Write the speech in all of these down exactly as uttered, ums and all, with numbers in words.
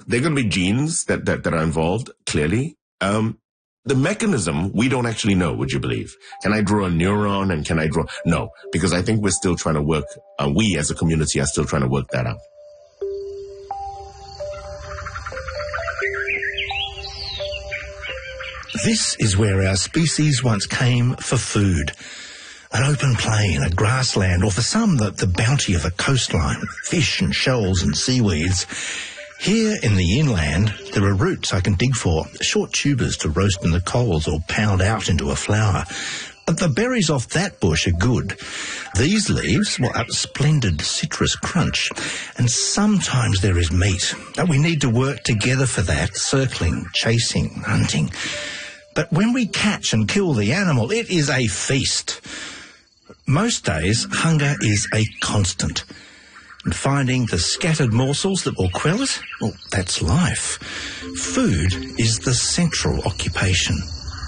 there are going to be genes that, that, that are involved, clearly. Um, the mechanism, we don't actually know, would you believe? Can I draw a neuron and can I draw? No, because I think we're still trying to work, uh, we as a community are still trying to work that out. This is where our species once came for food. An open plain, a grassland, or for some, the, the bounty of a coastline, fish and shells and seaweeds. Here in the inland, there are roots I can dig for, short tubers to roast in the coals or pound out into a flour. But the berries off that bush are good. These leaves, well, a splendid citrus crunch. And sometimes there is meat. But we need to work together for that, circling, chasing, hunting. But when we catch and kill the animal, it is a feast. Most days, hunger is a constant. And finding the scattered morsels that will quell it, well, that's life. Food is the central occupation.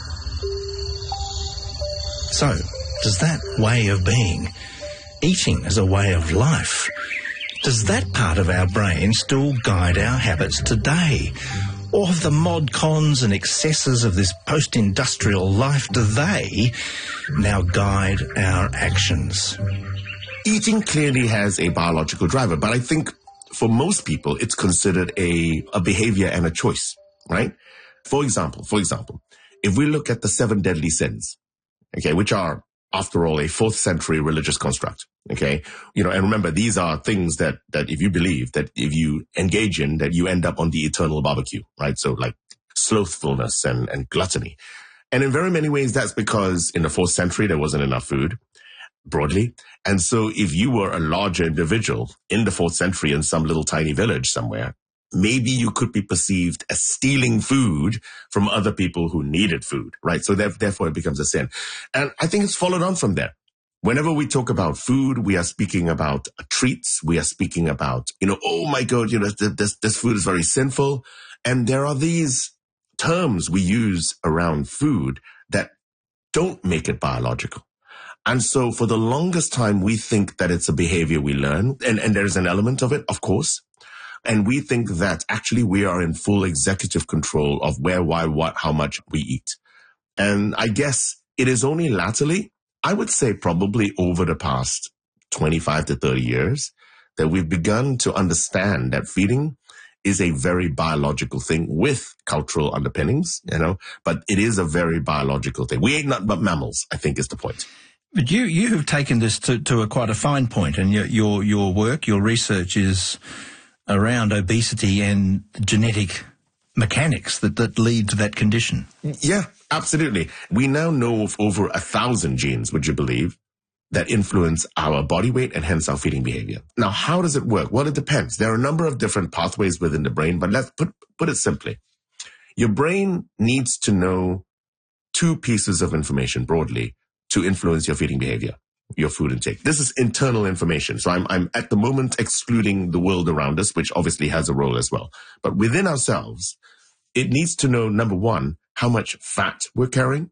So, does that way of being, eating as a way of life, does that part of our brain still guide our habits today? Or have the mod cons and excesses of this post-industrial life, do they now guide our actions? Eating clearly has a biological driver, but I think for most people, it's considered a, a behavior and a choice, right? For example, for example, if we look at the seven deadly sins, okay, which are, after all, a fourth century religious construct, okay? You know, and remember, these are things that, that if you believe, that if you engage in, that you end up on the eternal barbecue, right? So like slothfulness and, and gluttony. And in very many ways, that's because in the fourth century, there wasn't enough food, broadly. And so if you were a larger individual in the fourth century in some little tiny village somewhere, maybe you could be perceived as stealing food from other people who needed food, right? So therefore it becomes a sin. And I think it's followed on from there. Whenever we talk about food, we are speaking about treats. We are speaking about, you know, oh my God, you know, this, this food is very sinful. And there are these terms we use around food that don't make it biological. And so for the longest time, we think that it's a behavior we learn. And, and there's an element of it, of course. And we think that actually we are in full executive control of where, why, what, how much we eat. And I guess it is only latterly, I would say probably over the past twenty-five to thirty years, that we've begun to understand that feeding is a very biological thing with cultural underpinnings, you know, but it is a very biological thing. We ain't nothing but mammals, I think is the point. But you, you have taken this to, to a quite a fine point, and your, your, your work, your research is around obesity and genetic mechanics that, that lead to that condition. Yeah, absolutely. We now know of over a thousand genes, would you believe, that influence our body weight and hence our feeding behavior. Now, how does it work? Well, it depends. There are a number of different pathways within the brain, but let's put, put it simply. Your brain needs to know two pieces of information broadly to influence your feeding behavior, your food intake. This is internal information. So I'm, I'm at the moment excluding the world around us, which obviously has a role as well. But within ourselves, it needs to know, number one, how much fat we're carrying.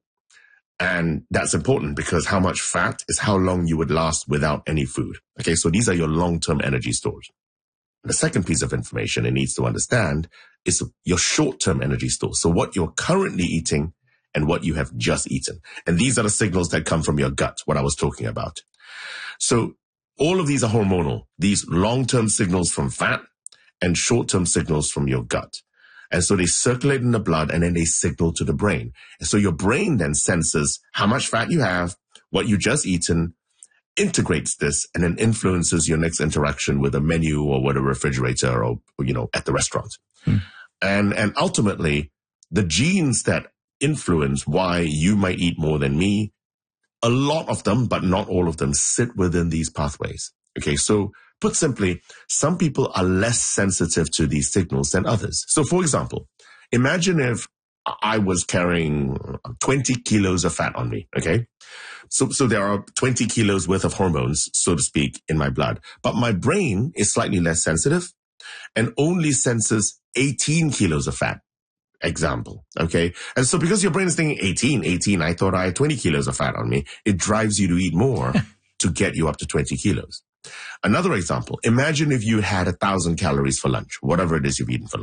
And that's important because how much fat is how long you would last without any food. Okay, so these are your long-term energy stores. The second piece of information it needs to understand is your short-term energy stores. So what you're currently eating and what you have just eaten. And these are the signals that come from your gut, what I was talking about. So all of these are hormonal, these long-term signals from fat and short-term signals from your gut. And so they circulate in the blood and then they signal to the brain. And so your brain then senses how much fat you have, what you just eaten, integrates this, and then influences your next interaction with a menu or with a refrigerator or, you know, at the restaurant. Hmm. And, and ultimately, the genes that influence why you might eat more than me, a lot of them, but not all of them, sit within these pathways. Okay, so put simply, some people are less sensitive to these signals than others. So for example, imagine if I was carrying twenty kilos of fat on me, okay? So, so there are twenty kilos worth of hormones, so to speak, in my blood. But my brain is slightly less sensitive and only senses eighteen kilos of fat. Example, okay? And so because your brain is thinking eighteen, eighteen, I thought I had twenty kilos of fat on me, it drives you to eat more to get you up to twenty kilos. Another example, imagine if you had a thousand calories for lunch, whatever it is you've eaten for lunch.